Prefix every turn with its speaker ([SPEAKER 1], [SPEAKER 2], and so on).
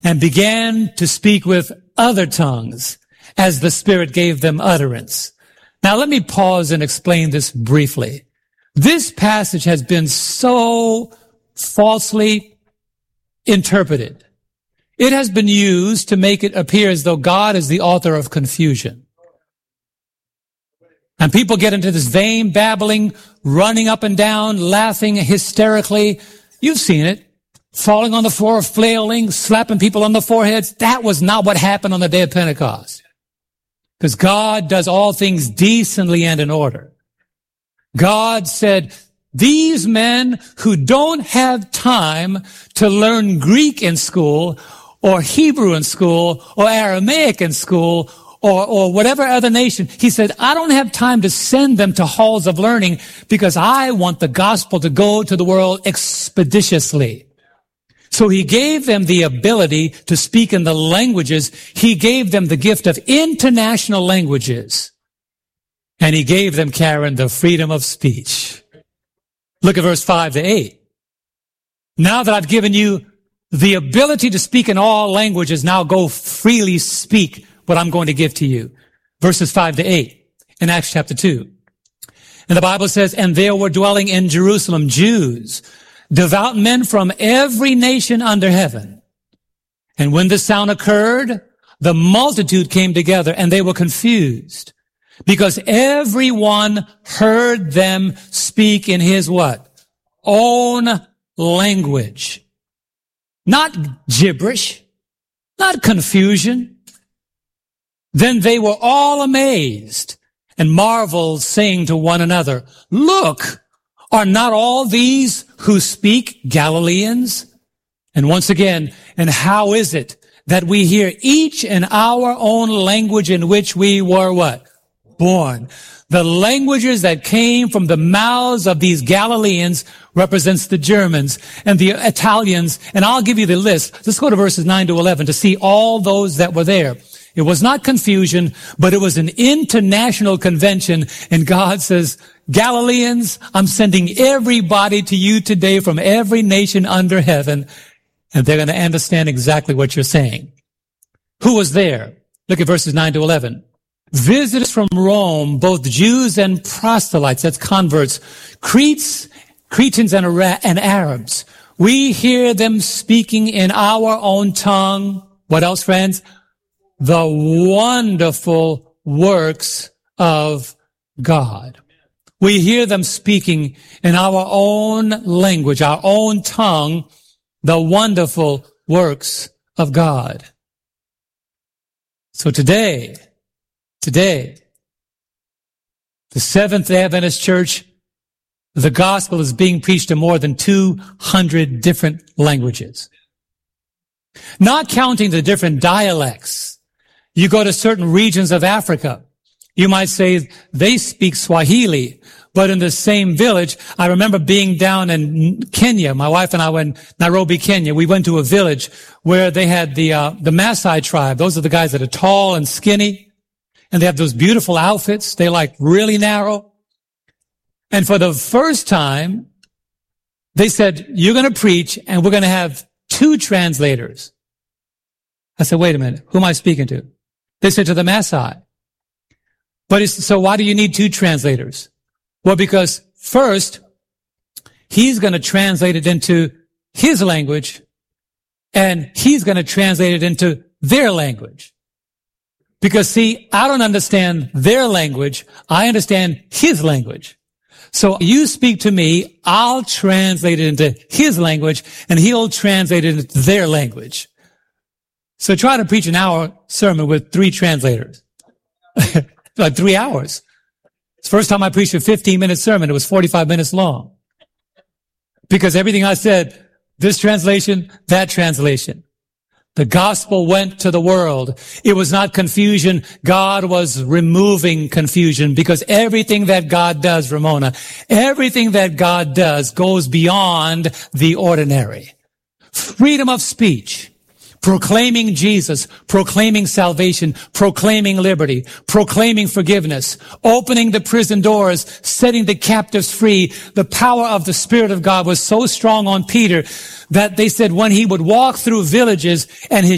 [SPEAKER 1] and began to speak with other tongues as the Spirit gave them utterance. Now let me pause and explain this briefly. This passage has been so falsely interpreted. It has been used to make it appear as though God is the author of confusion. And people get into this vain babbling, running up and down, laughing hysterically. You've seen it. Falling on the floor, flailing, slapping people on the foreheads. That was not what happened on the day of Pentecost. Because God does all things decently and in order. God said, these men who don't have time to learn Greek in school, or Hebrew in school, or Aramaic in school, or whatever other nation, he said, I don't have time to send them to halls of learning because I want the gospel to go to the world expeditiously. So he gave them the ability to speak in the languages. He gave them the gift of international languages. And he gave them, Karen, the freedom of speech. Look at verse 5 to 8. Now that I've given you the ability to speak in all languages, now go freely speak what I'm going to give to you. Verses 5 to 8 in Acts chapter 2. And the Bible says, and there were dwelling in Jerusalem Jews, devout men from every nation under heaven. And when the sound occurred, the multitude came together and they were confused because everyone heard them speak in his what? Own language. Not gibberish, not confusion. Then they were all amazed and marveled, saying to one another, look, are not all these who speak Galileans? And once again, and how is it that we hear each in our own language in which we were what? Born. The languages that came from the mouths of these Galileans represents the Germans and the Italians. And I'll give you the list. Let's go to verses 9 to 11 to see all those that were there. It was not confusion, but it was an international convention. And God says, Galileans, I'm sending everybody to you today from every nation under heaven. And they're going to understand exactly what you're saying. Who was there? Look at verses 9 to 11. Visitors from Rome, both Jews and proselytes, that's converts, Cretans and Arabs. We hear them speaking in our own tongue. What else, friends? The wonderful works of God. We hear them speaking in our own language, our own tongue, the wonderful works of God. So today, the Seventh-day Adventist Church, the gospel is being preached in more than 200 different languages. Not counting the different dialects. You go to certain regions of Africa, you might say they speak Swahili, but in the same village, I remember being down in Kenya. My wife and I went Nairobi, Kenya. We went to a village where they had the Maasai tribe. Those are the guys that are tall and skinny, and they have those beautiful outfits. They like really narrow. And for the first time, they said, you're going to preach and we're going to have 2 translators. I said, wait a minute, who am I speaking to? They said to the Maasai. So why do you need 2 translators? Well, because first, he's going to translate it into his language, and he's going to translate it into their language. Because see, I don't understand their language. I understand his language. So you speak to me, I'll translate it into his language, and he'll translate it into their language. So try to preach an hour sermon with 3 translators. Like 3 hours. It's the first time I preached a 15-minute sermon. It was 45 minutes long. Because everything I said, this translation, that translation. The gospel went to the world. It was not confusion. God was removing confusion because everything that God does, Ramona, everything that God does goes beyond the ordinary. Freedom of speech. Proclaiming Jesus, proclaiming salvation, proclaiming liberty, proclaiming forgiveness, opening the prison doors, setting the captives free. The power of the Spirit of God was so strong on Peter that they said when he would walk through villages and his